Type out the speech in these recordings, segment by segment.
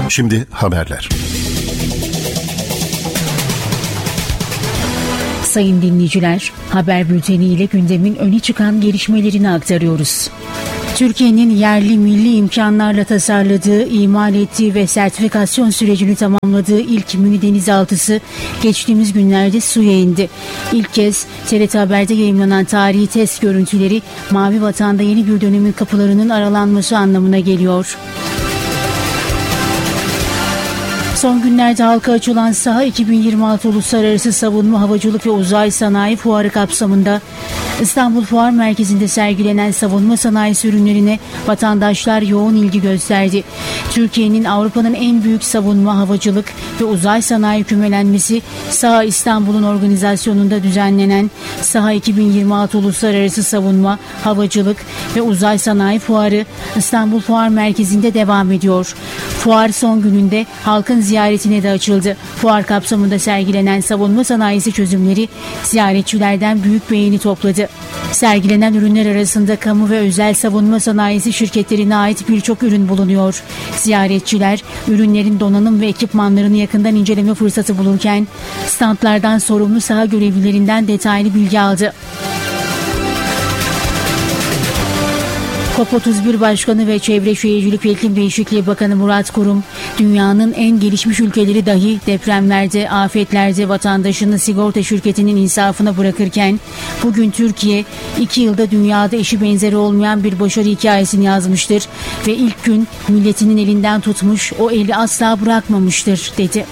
Şimdi haberler. Sayın dinleyiciler, haber bülteni ile gündemin öne çıkan gelişmelerini aktarıyoruz. Türkiye'nin yerli milli imkanlarla tasarladığı, imal ettiği ve sertifikasyon sürecini tamamladığı ilk mini denizaltısı geçtiğimiz günlerde suya indi. İlk kez TRT Haber'de yayımlanan tarihi test görüntüleri Mavi Vatan'da yeni bir dönemin kapılarının aralanması anlamına geliyor. Son günlerde halka açılan Saha 2026 Uluslararası Savunma, Havacılık ve Uzay Sanayi Fuarı kapsamında İstanbul Fuar Merkezi'nde sergilenen savunma sanayisi ürünlerine vatandaşlar yoğun ilgi gösterdi. Türkiye'nin Avrupa'nın en büyük savunma, havacılık ve uzay sanayi kümelenmesi Saha İstanbul'un organizasyonunda düzenlenen Saha 2026 Uluslararası Savunma, Havacılık ve Uzay Sanayi Fuarı İstanbul Fuar Merkezi'nde devam ediyor. Fuar son gününde halkın ziyaretine de açıldı. Fuar kapsamında sergilenen savunma sanayisi çözümleri ziyaretçilerden büyük beğeni topladı. Sergilenen ürünler arasında kamu ve özel savunma sanayisi şirketlerine ait birçok ürün bulunuyor. Ziyaretçiler ürünlerin donanım ve ekipmanlarını yakından inceleme fırsatı bulurken standlardan sorumlu saha görevlilerinden detaylı bilgi aldı. COP31 Başkanı ve Çevre Şehircilik ve İklim Değişikliği Bakanı Murat Kurum, dünyanın en gelişmiş ülkeleri dahi depremlerde, afetlerde vatandaşını sigorta şirketinin insafına bırakırken, bugün Türkiye 2 yılda dünyada eşi benzeri olmayan bir başarı hikayesini yazmıştır ve ilk gün milletinin elinden tutmuş, o eli asla bırakmamıştır, dedi.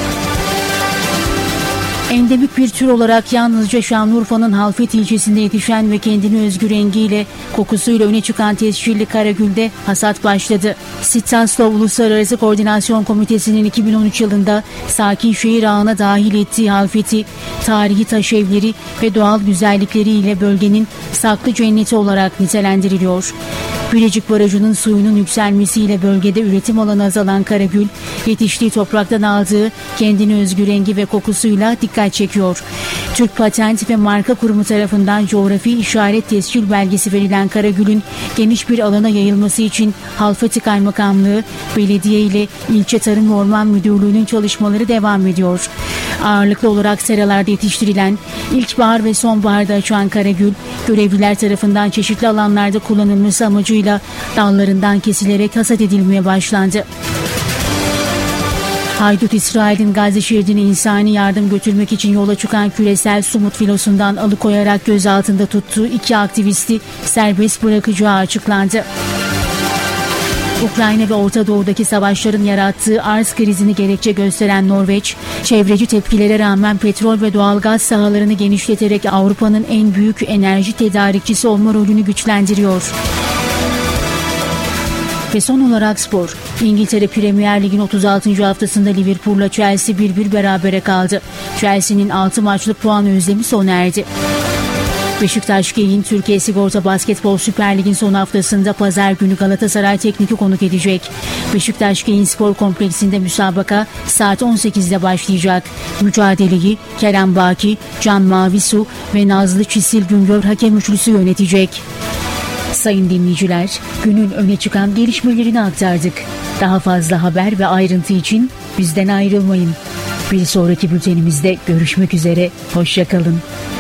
Endemik bir tür olarak yalnızca Şanlıurfa'nın Halfet ilçesinde yetişen ve kendine özgü rengiyle, kokusuyla öne çıkan tescilli karagülde hasat başladı. Sitaslov Uluslararası Koordinasyon Komitesi'nin 2013 yılında sakin şehir ağına dahil ettiği Halfet'i, tarihi taş evleri ve doğal güzellikleriyle bölgenin saklı cenneti olarak nitelendiriliyor. Bilecik Barajı'nın suyunun yükselmesiyle bölgede üretim alanı azalan karagül, yetiştiği topraktan aldığı kendine özgü rengi ve kokusuyla dikkat çekiyor. Türk Patent ve Marka Kurumu tarafından coğrafi işaret tescil belgesi verilen karagülün geniş bir alana yayılması için Halfeti Kaymakamlığı, belediye ile İlçe Tarım ve Orman Müdürlüğü'nün çalışmaları devam ediyor. Ağırlıklı olarak seralarda yetiştirilen, ilkbahar ve sonbaharda açan karagül, görevliler tarafından çeşitli alanlarda kullanılması amacıyla dallarından kesilerek hasat edilmeye başlandı. Haydut İsrail'in Gazze şeridine insani yardım götürmek için yola çıkan küresel Sumut filosundan alıkoyarak gözaltında tuttuğu 2 aktivisti serbest bırakacağı açıklandı. Ukrayna ve Orta Doğu'daki savaşların yarattığı arz krizini gerekçe gösteren Norveç, çevreci tepkilere rağmen petrol ve doğalgaz sahalarını genişleterek Avrupa'nın en büyük enerji tedarikçisi olma rolünü güçlendiriyor. Ve son olarak spor. İngiltere Premier Lig'in 36. haftasında Liverpool'la Chelsea 1-1 berabere kaldı. Chelsea'nin 6 maçlık puan özlemi sona erdi. Beşiktaş Gey'in Türkiye Sigorta Basketbol Süper Lig'in son haftasında pazar günü Galatasaray Teknik'i konuk edecek. Beşiktaş Gey'in spor kompleksinde müsabaka saat 18'de başlayacak. Mücadeleyi Kerem Baki, Can Mavisu ve Nazlı Çisil Güngör hakem üçlüsü yönetecek. Sayın dinleyiciler, günün öne çıkan gelişmelerini aktardık. Daha fazla haber ve ayrıntı için bizden ayrılmayın. Bir sonraki bültenimizde görüşmek üzere, hoşça kalın.